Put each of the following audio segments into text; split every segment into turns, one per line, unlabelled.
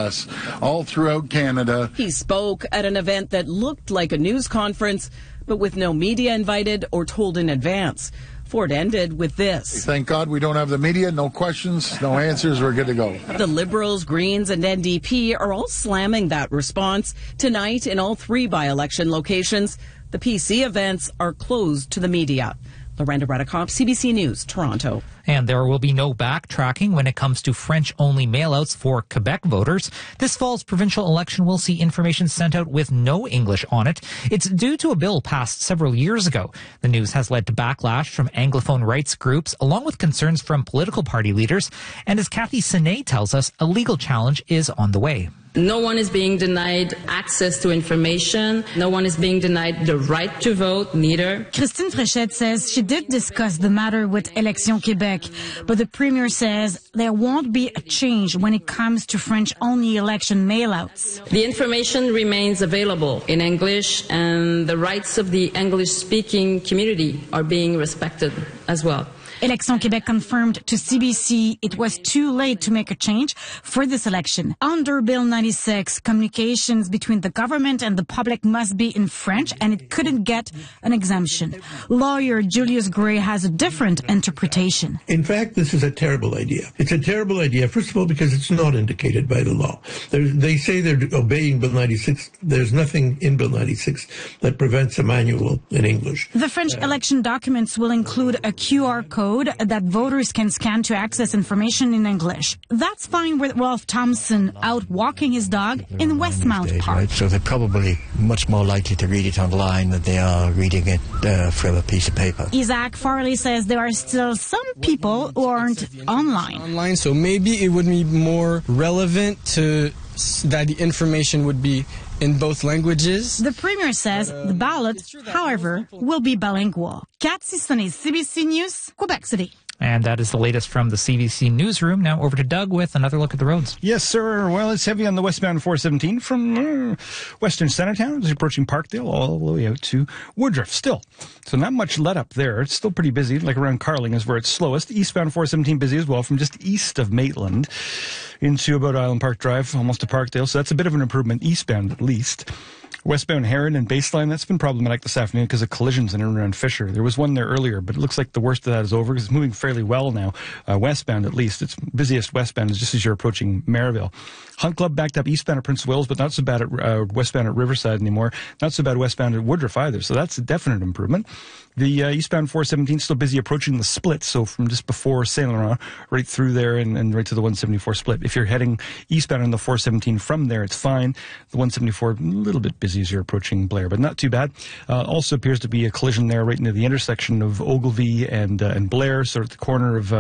us all throughout Canada.
He spoke at an event that looked like a news conference, but with no media invited or told in advance. Ford ended with this.
Thank God we don't have the media. No questions, no answers. We're good to go.
The Liberals, Greens, and NDP are all slamming that response. Tonight, in all 3 by-election locations, the PC events are closed to the media. Lorenda Redekop, CBC News, Toronto.
And there will be no backtracking when it comes to French-only mailouts for Quebec voters. This fall's provincial election will see information sent out with no English on it. It's due to a bill passed several years ago. The news has led to backlash from Anglophone rights groups, along with concerns from political party leaders. And as Kathy Sinet tells us, a legal challenge is on the way.
No one is being denied access to information. No one is being denied the right to vote, neither.
Christine Fréchette says she did discuss the matter with Élections Québec, but the Premier says there won't be a change when it comes to French-only election mailouts.
The information remains available in English, and the rights of the English-speaking community are being respected as well.
Élections Québec confirmed to CBC it was too late to make a change for this election. Under Bill 96, communications between the government and the public must be in French, and it couldn't get an exemption. Lawyer Julius Gray has a different interpretation.
In fact, this is a terrible idea. It's a terrible idea, first of all, because it's not indicated by the law. They say they're obeying Bill 96. There's nothing in Bill 96 that prevents a manual in English.
The French election documents will include a QR code that voters can scan to access information in English. That's fine with Rolf Thompson out walking his dog in Westmount Park.
Right? So they're probably much more likely to read it online than they are reading it from a piece of paper.
Isaac Farley says there are still some people who aren't online.
So maybe it would be more relevant to that the information would be in both languages.
The Premier says the ballot, however, will be bilingual. Kathy Sinet, CBC News, Quebec City.
And that is the latest from the CBC newsroom. Now over to Doug with another look at the roads.
Yes, sir. Well, it's heavy on the westbound 417 from western Centertown. It's approaching Parkdale all the way out to Woodruff still. So not much let up there. It's still pretty busy, like around Carling is where it's slowest. Eastbound 417 busy as well from just east of Maitland into about Island Park Drive, almost to Parkdale. So that's a bit of an improvement, eastbound at least. Westbound Heron and Baseline, that's been problematic this afternoon because of collisions in and around Fisher. There was one there earlier, but it looks like the worst of that is over because it's moving fairly well now. Westbound, at least. Its busiest westbound is just as you're approaching Maryville. Hunt Club backed up eastbound at Prince of Wales, but not so bad at westbound at Riverside anymore. Not so bad westbound at Woodruff either, so that's a definite improvement. The eastbound 417 still busy approaching the split, so from just before Saint Laurent right through there and right to the 174 split. If you're heading eastbound on the 417 from there, it's fine. The 174 a little bit busy as you're approaching Blair, but not too bad. Also appears to be a collision there right near the intersection of Ogilvie and Blair, sort of at the corner of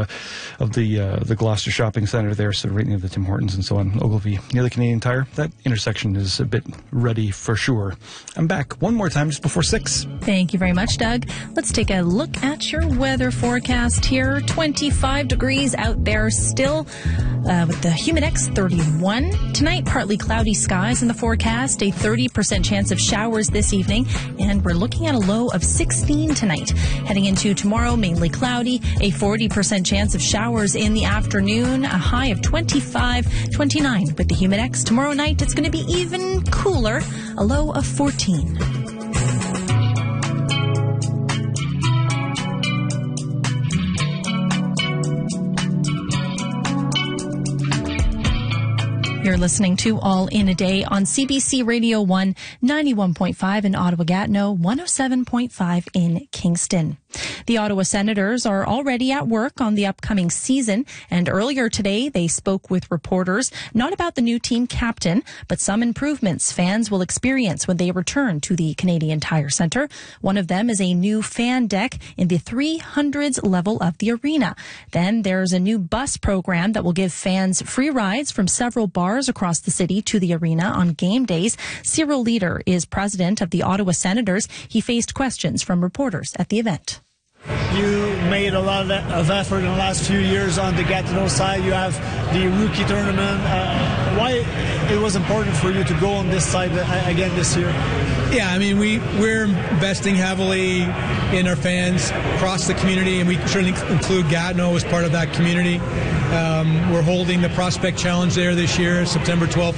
the Gloucester Shopping Centre there, so right near the Tim Hortons and so on. Ogilvie near the Canadian Tire. That intersection is a bit ruddy for sure. I'm back one more time just before 6.
Thank you very much, Doug. Let's take a look at your weather forecast here. 25 degrees out there still with the Humidex 31. Tonight, partly cloudy skies in the forecast, a 30% chance of showers this evening, and we're looking at a low of 16 tonight. Heading into tomorrow, mainly cloudy, a 40% chance of showers in the afternoon, a high of 25, 29 with the Humidex. Tomorrow night, it's going to be even cooler, a low of 14. You're listening to All in a Day on CBC Radio 1, 91.5 in Ottawa-Gatineau, 107.5 in Kingston. The Ottawa Senators are already at work on the upcoming season, and earlier today they spoke with reporters not about the new team captain, but some improvements fans will experience when they return to the Canadian Tire Centre. One of them is a new fan deck in the 300s level of the arena. Then there's a new bus program that will give fans free rides from several bars across the city to the arena on game days. Cyril Leader is president of the Ottawa Senators. He faced questions from reporters at the event.
You made a lot of effort in the last few years on the Gatineau side. You have the rookie tournament. Why it was important for you to go on this side again this year?
Yeah, I mean, we're investing heavily in our fans across the community, and we certainly include Gatineau as part of that community. We're holding the Prospect Challenge there this year, September 12th.